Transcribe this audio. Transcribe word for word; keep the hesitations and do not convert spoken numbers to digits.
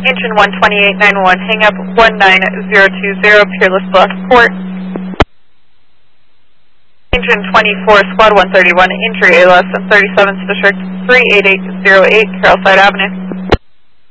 Engine one twenty-eight nine one, hang up one nine zero two zero, Peerless Bluff Port. Engine twenty-four, Squad one thirty-one, entry A L S and thirty-seventh District, three eight eight zero eight, Carrollside Avenue.